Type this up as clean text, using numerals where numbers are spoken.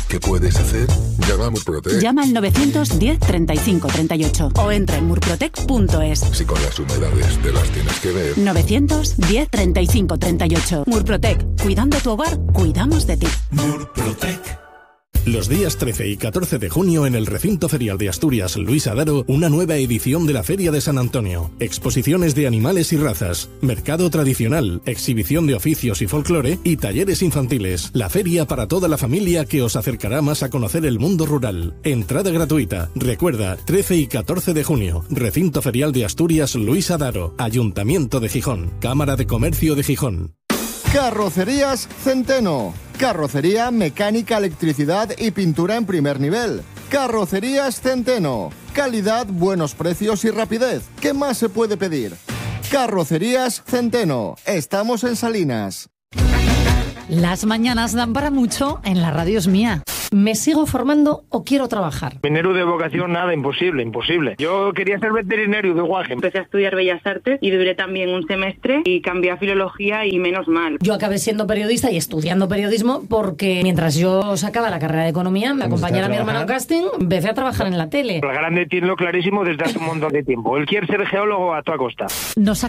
¿Qué puedes hacer? Llama a Murprotec. Llama al 910 35 38 o entra en murprotec.es. Si con las humedades te las tienes que ver. 910 35 38. Murprotec. Cuidando tu hogar, cuidamos de ti. Murprotec. Los días 13 y 14 de junio en el Recinto Ferial de Asturias Luis Adaro, una nueva edición de la Feria de San Antonio. Exposiciones de animales y razas, mercado tradicional, exhibición de oficios y folclore y talleres infantiles. La feria para toda la familia que os acercará más a conocer el mundo rural. Entrada gratuita. Recuerda, 13 y 14 de junio, Recinto Ferial de Asturias Luis Adaro, Ayuntamiento de Gijón, Cámara de Comercio de Gijón. Carrocerías Centeno. Carrocería, mecánica, electricidad y pintura en primer nivel. Carrocerías Centeno. Calidad, buenos precios y rapidez. ¿Qué más se puede pedir? Carrocerías Centeno. Estamos en Salinas. Las mañanas dan para mucho en la radio es mía. ¿Me sigo formando o quiero trabajar? Minero de vocación, nada, imposible. Yo quería ser veterinario de guaje. Empecé a estudiar Bellas Artes y duré también un semestre y cambié a Filología y menos mal. Yo acabé siendo periodista y estudiando periodismo porque mientras yo sacaba la carrera de Economía, me acompañara mi hermano a casting, empecé a trabajar en la tele. El grande tiene lo clarísimo desde hace un montón de tiempo. Él quiere ser geólogo a toda costa. Nos